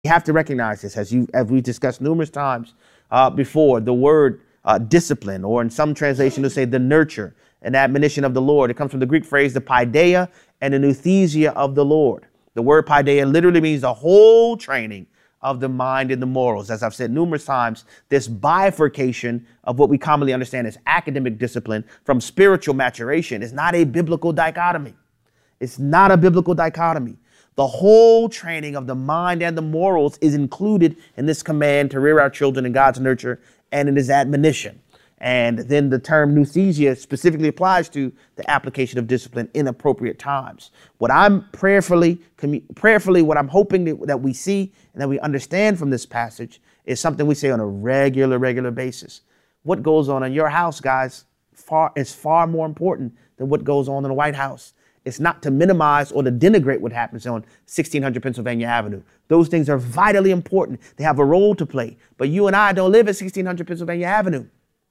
You have to recognize this, as we discussed numerous times before. The word discipline, or in some translation, to say the nurture and admonition of the Lord. It comes from the Greek phrase, the paideia and the nouthesia of the Lord. The word paideia literally means the whole training of the mind and the morals. As I've said numerous times, this bifurcation of what we commonly understand as academic discipline from spiritual maturation is not a biblical dichotomy. It's not a biblical dichotomy. The whole training of the mind and the morals is included in this command to rear our children in God's nurture and in his admonition. And then the term nouthesia specifically applies to the application of discipline in appropriate times. What I'm prayerfully, what I'm hoping that we see and that we understand from this passage is something we say on a regular basis. What goes on in your house, guys, is far more important than what goes on in the White House. It's not to minimize or to denigrate what happens on 1600 Pennsylvania Avenue. Those things are vitally important. They have a role to play. But you and I don't live at 1600 Pennsylvania Avenue.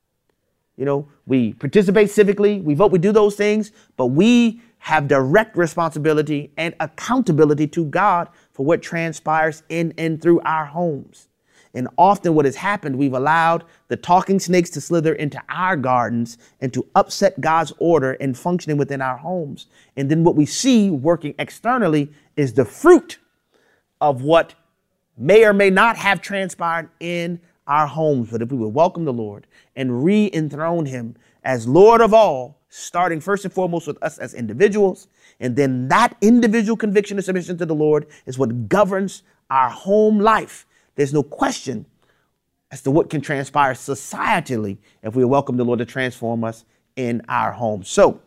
You know, we participate civically, we vote, we do those things, but we have direct responsibility and accountability to God for what transpires in and through our homes. And often what has happened, we've allowed the talking snakes to slither into our gardens and to upset God's order and functioning within our homes. And then what we see working externally is the fruit of what may or may not have transpired in our homes. But if we would welcome the Lord and re-enthrone him as Lord of all, starting first and foremost with us as individuals, and then that individual conviction and submission to the Lord is what governs our home life. There's no question as to what can transpire societally if we welcome the Lord to transform us in our homes. So,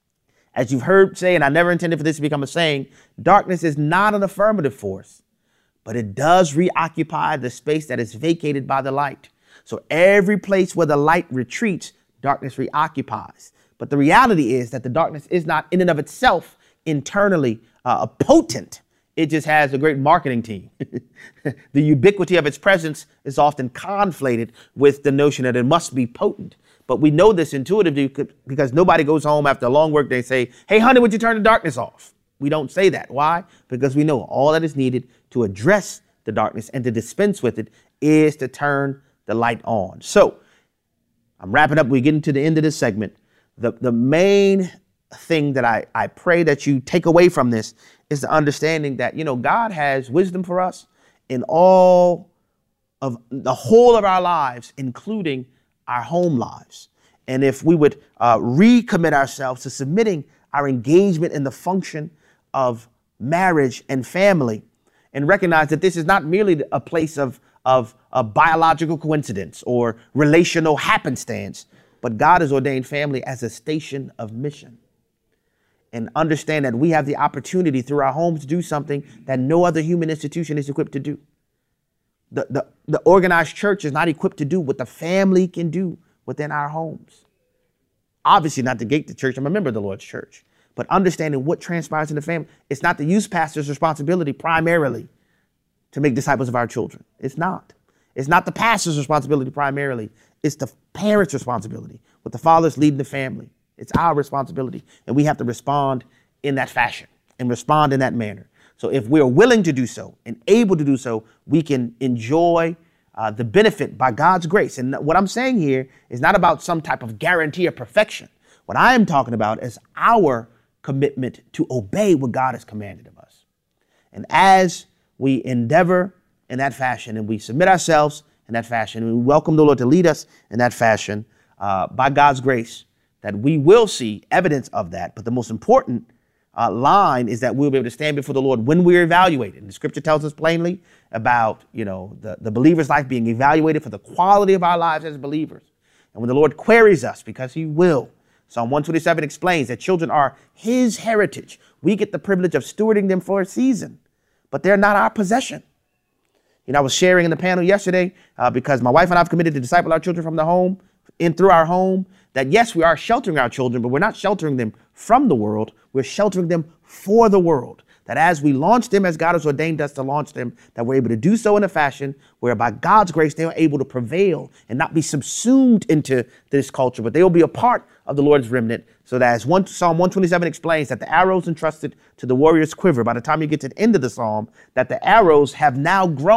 as you've heard say, and I never intended for this to become a saying, darkness is not an affirmative force, but it does reoccupy the space that is vacated by the light. So every place where the light retreats, darkness reoccupies. But the reality is that the darkness is not in and of itself internally potent. It just has a great marketing team. The ubiquity of its presence is often conflated with the notion that it must be potent. But we know this intuitively because nobody goes home after a long work day and say, hey, honey, would you turn the darkness off? We don't say that. Why? Because we know all that is needed to address the darkness and to dispense with it is to turn the light on. So I'm wrapping up. We're getting to the end of this segment. The main thing that I pray that you take away from this is the understanding that, you know, God has wisdom for us in all of the whole of our lives, including our home lives. And if we would recommit ourselves to submitting our engagement in the function of marriage and family, and recognize that this is not merely a place of a biological coincidence or relational happenstance, but God has ordained family as a station of mission. And understand that we have the opportunity through our homes to do something that no other human institution is equipped to do. The organized church is not equipped to do what the family can do within our homes. Obviously not to gate the church. I'm a member of the Lord's church. But understanding what transpires in the family, it's not the youth pastor's responsibility primarily to make disciples of our children. It's not. It's not the pastor's responsibility primarily. It's the parents' responsibility, with the fathers leading the family. It's our responsibility, and we have to respond in that fashion and respond in that manner. So if we're willing to do so and able to do so, we can enjoy the benefit by God's grace. And what I'm saying here is not about some type of guarantee of perfection. What I am talking about is our commitment to obey what God has commanded of us. And as we endeavor in that fashion and we submit ourselves in that fashion, and we welcome the Lord to lead us in that fashion, by God's grace, that we will see evidence of that. But the most important line is that we'll be able to stand before the Lord when we're evaluated. And the scripture tells us plainly about, you know, the believer's life being evaluated for the quality of our lives as believers. And when the Lord queries us, because he will, Psalm 127 explains that children are his heritage. We get the privilege of stewarding them for a season, but they're not our possession. You know, I was sharing in the panel yesterday because my wife and I have committed to disciple our children from the home and through our home, that yes, we are sheltering our children, but we're not sheltering them from the world. We're sheltering them for the world. that as we launch them, as God has ordained us to launch them, that we're able to do so in a fashion where by God's grace, they are able to prevail and not be subsumed into this culture, but they will be a part of the Lord's remnant. So that as Psalm 127 explains, that the arrows entrusted to the warrior's quiver, by the time you get to the end of the psalm, that the arrows have now grown